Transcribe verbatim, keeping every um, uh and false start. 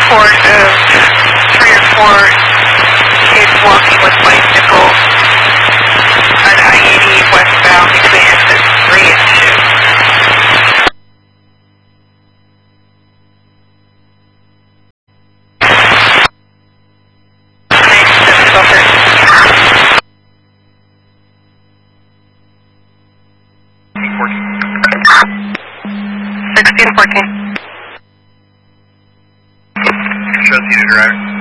report of three or four kids walking with bicycles on I eighty westbound between exits three and two. sixteen fourteen. Shows you the driver.